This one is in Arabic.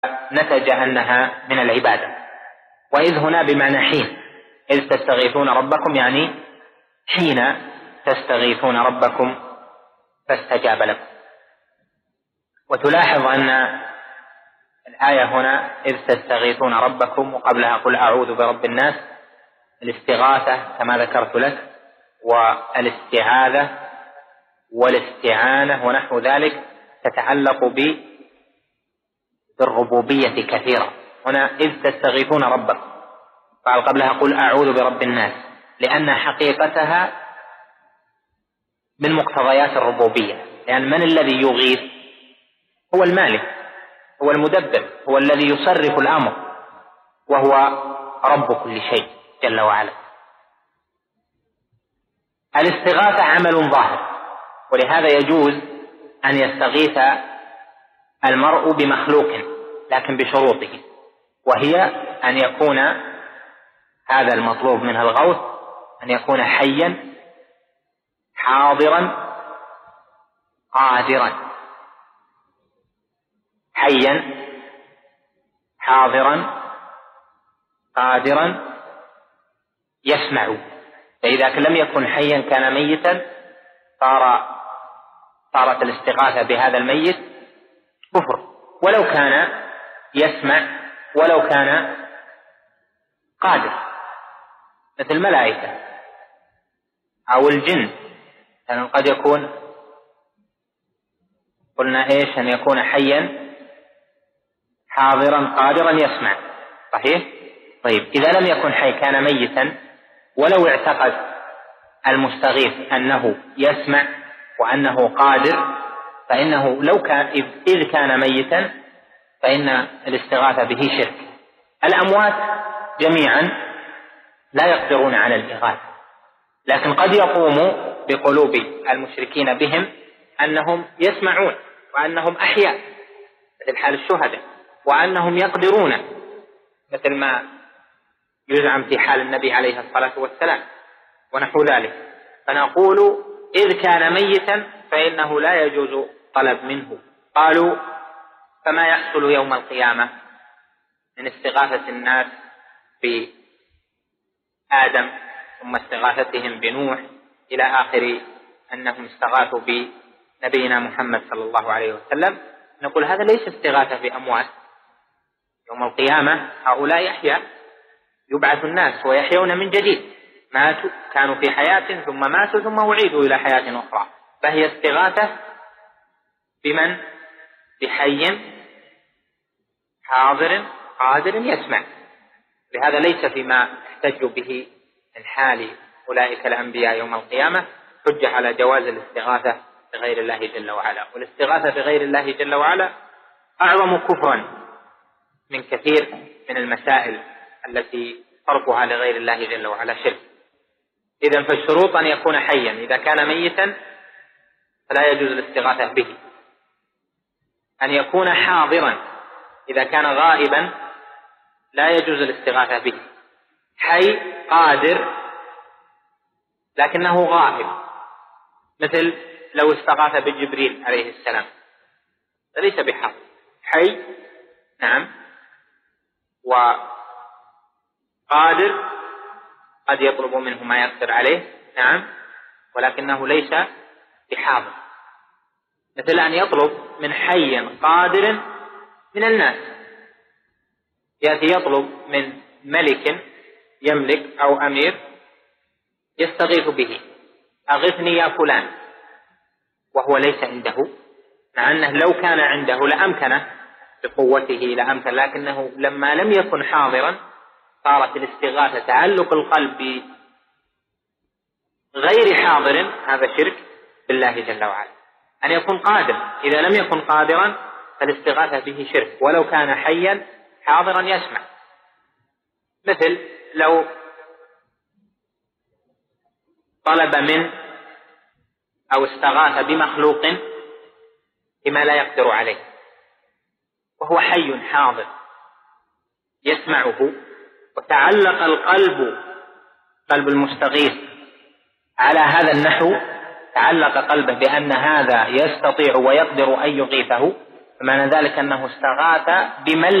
نتج أنها من العبادة. وإذ هنا بمعنى حين، إذ تستغيثون ربكم يعني حين تستغيثون ربكم فاستجاب لكم. وتلاحظ أن الآية هنا إذ تستغيثون ربكم وقبلها قل أعوذ برب الناس، الاستغاثة كما ذكرت لك والاستعاذة والاستعانة ونحو ذلك تتعلق بالربوبية كثيرا. هنا إذ تستغيثون ربكم قال قبلها قل أعوذ برب الناس، لأن حقيقتها من مقتضيات الربوبية، لأن من الذي يغيث؟ هو المالك، هو المدبر، هو الذي يصرف الأمر، وهو رب كل شيء جل وعلا. الاستغاثة عمل ظاهر، ولهذا يجوز أن يستغيث المرء بمخلوق لكن بشروطه، وهي أن يكون هذا المطلوب منه الغوث أن يكون حيا حاضرا قادرا، حيا حاضرا قادرا يسمع. فإذا لم يكن حيا كان ميتا صارت الاستغاثة بهذا الميت كفر، ولو كان يسمع ولو كان قادر، مثل الملائكة أو الجن. يعني قد يكون قلنا إيش؟ أن يكون حيا حاضرا قادرا يسمع، صحيح؟ طيب إذا لم يكن حي كان ميتا، ولو اعتقد المستغيث أنه يسمع وأنه قادر، فإنه لو كان إذ كان ميتا فإن الاستغاثة به شرك. الأموات جميعا لا يقدرون على الإغاثة، لكن قد يقوم بقلوب المشركين بهم أنهم يسمعون وأنهم أحياء مثل حال الشهداء، وأنهم يقدرون مثل ما يزعم في حال النبي عليه الصلاة والسلام ونحو ذلك. فنقول إذ كان ميتا فإنه لا يجوز طلب منه. قالوا فما يحصل يوم القيامة من استغاثة الناس بآدم ثم استغاثتهم بنوح إلى آخر أنهم استغاثوا بنبينا محمد صلى الله عليه وسلم؟ نقول هذا ليس استغاثة بأموات. يوم القيامة هؤلاء يحيى، يبعث الناس ويحيون من جديد، ماتوا كانوا في حياة ثم ماتوا ثم أعيدوا إلى حياة أخرى، فهي استغاثة بمن؟ بحي حاضر قادر يسمع. لهذا ليس فيما احتجوا به من حال أولئك الأنبياء يوم القيامة حجة على جواز الاستغاثة بغير الله جل وعلا. والاستغاثة بغير الله جل وعلا أعظم كفرا من كثير من المسائل التي صرفها لغير الله جل وعلا شرك. إذن فالشروط أن يكون حيا، إذا كان ميتا فلا يجوز الاستغاثة به. أن يكون حاضرا، إذا كان غائبا لا يجوز الاستغاثة به. حي قادر لكنه غائب، مثل لو استغاث بجبريل عليه السلام فليس بحاضر. حي نعم، وقادر قد يطلب منه ما يقدر عليه نعم، ولكنه ليس بحاضر. مثل أن يطلب من حي قادر من الناس، يأتي يطلب من ملك يملك أو أمير يستغيث به، أغثني يا فلان، وهو ليس عنده، مع أنه لو كان عنده لأمكنه بقوته لأمكن، لكنه لما لم يكن حاضرا صارت الاستغاثة تعلق القلب غير حاضر، هذا شرك بالله جل وعلا. أن يكون قادر، إذا لم يكن قادرا فالاستغاثة به شرك ولو كان حيا حاضرا يسمع. مثل لو طلب من أو استغاث بمخلوق بما لا يقدر عليه وهو حي حاضر يسمعه، وتعلق القلب، قلب المستغيث على هذا النحو، تعلق قلبه بأن هذا يستطيع ويقدر أن يغيثه، فمعنى ذلك أنه استغاث بمن